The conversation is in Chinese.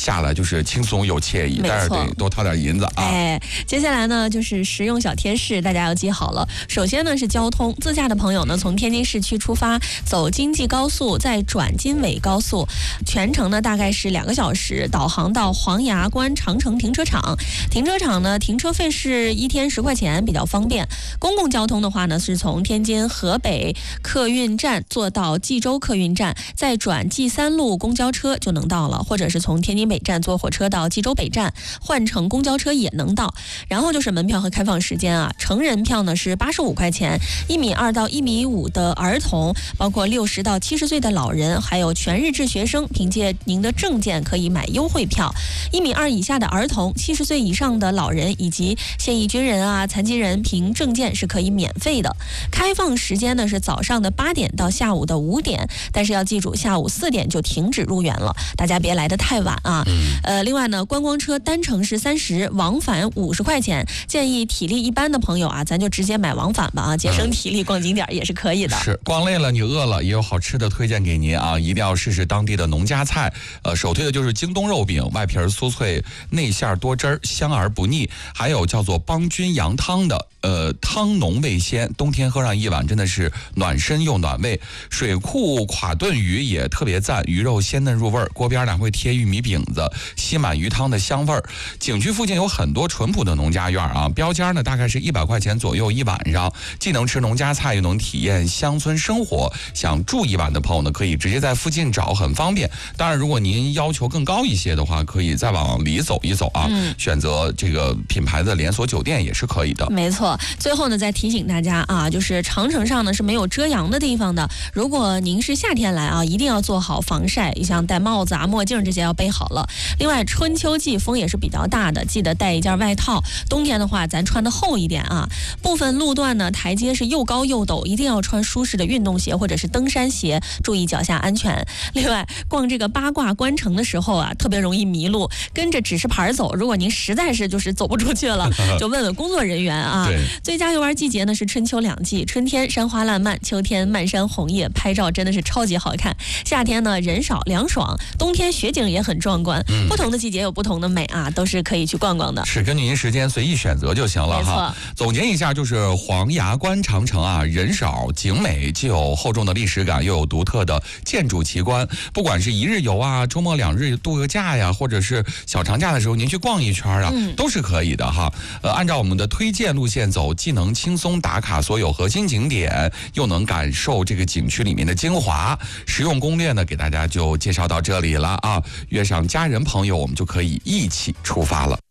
下来就是轻松又惬意，但是得多掏点银子啊。 接下来呢就是实用小贴士，大家要记好了。首先呢是交通，自驾的朋友呢从天津市区出发，走京济高速，再转经纬高速，全程呢大概是2个小时，导航到黄崖关长城停车场。停车场呢停车费是1天10块钱，比较方便。公共交通的话呢，是从天津河北客运站坐到冀州客运站，再转冀3路公交车就能到了，或者是从天津北站坐火车到冀州北站，换乘公交车也能到。然后就是门票和开放时间啊，成人票呢是85块钱，1.2米到1.5米的儿童，包括60到70岁的老人，还有全日制学生，凭借您的证件可以买优惠票。1.2米以下的儿童、70岁以上的老人以及现役军人啊、残疾人，凭证件是可以免费的。开放时间呢是早上的8点到下午的5点，但是要记住下午4点就停止入园了，大家别来得太晚啊。另外呢，观光车单程是30，往返50块钱。建议体力一般的朋友啊，咱就直接买往返吧啊，节省体力逛景点也是可以的。 是，逛累了你饿了，也有好吃的推荐给您啊，一定要试试当地的农家菜。首推的就是京东肉饼，外皮酥脆，内馅多汁儿，香而不腻。还有叫做邦君羊汤的，汤浓味鲜，冬天喝上一碗真的是暖身又暖胃。水库垮炖鱼也特别赞，鱼肉鲜嫩入味儿，锅边呢会贴玉米饼子，吸满鱼汤的香味儿。景区附近有很多淳朴的农家院啊，标间呢大概是100块钱左右一晚上，既能吃农家菜，又能体验乡村生活。想住一晚的朋友呢，可以直接在附近找，很方便。当然，如果您要求更高一些的话，可以再往里走一走啊，选择这个品牌的连锁酒店也是可以的。 没错，最后呢再提醒大家啊，就是长城上呢是没有遮阳的地方的。如果您是夏天来啊，一定要做好防晒，像戴帽子啊、墨镜这些要备好了。另外，春秋季风也是比较大的，记得带一件外套。冬天的话，咱穿的厚一点啊。部分路段呢，台阶是又高又陡，一定要穿舒适的运动鞋或者是登山鞋，注意脚下安全。另外，逛这个八卦关城的时候啊，特别容易迷路，跟着指示牌走。如果您实在是就是走不出去了，就问问工作人员啊。最佳游玩季节呢是春秋2季，春天山花烂漫，秋天漫山红叶，拍照真的是超级好看。夏天呢人少凉爽，冬天雪景也很壮观。不同的季节有不同的美啊，都是可以去逛逛的。 是根据您时间随意选择就行了哈。总结一下，就是黄崖关长城啊，人少景美，既有厚重的历史感，又有独特的建筑奇观。不管是1日游啊，周末2日度个假呀，或者是小长假的时候您去逛一圈啊，都是可以的哈。按照我们的推荐路线走，既能轻松打卡所有核心景点，又能感受这个景区里面的精华。实用攻略呢，给大家就介绍到这里了啊。约上家人朋友，我们就可以一起出发了。